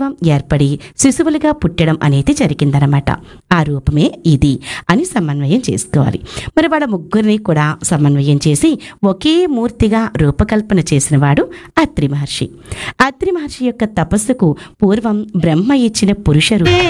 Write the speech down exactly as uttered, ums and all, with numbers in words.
పూర్వం ఏర్పడి శిశువులుగా పుట్టడం అనేది జరిగిందనమాట. ఆ రూపమే ఇది అని సమన్వయం చేసుకోవాలి. మరి వాళ్ళ ముగ్గురిని కూడా సమన్వయం చేసి ఒకే మూర్తిగా రూపకల్పన చేసిన వాడు అత్రి మహర్షి. అత్రి మహర్షి యొక్క తపస్సుకు పూర్వం బ్రహ్మ ఇచ్చిన పురుష రూపం